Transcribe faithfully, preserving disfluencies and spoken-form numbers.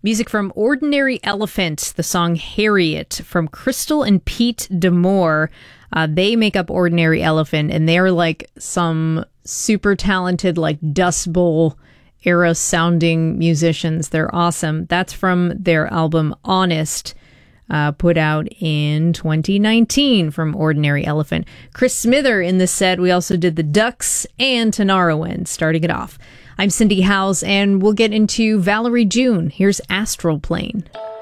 Music from Ordinary Elephant, the song Harriet from Crystal and Pete Demore. Uh, they make up Ordinary Elephant, and they're like some super talented, like Dust Bowl era sounding musicians. They're awesome. That's from their album Honest, uh, put out in twenty nineteen from Ordinary Elephant. Chris Smither in the set. We also did the Ducks and Tanarowin starting it off. I'm Cindy Howes, and we'll get into Valerie June. Here's Astral Plane.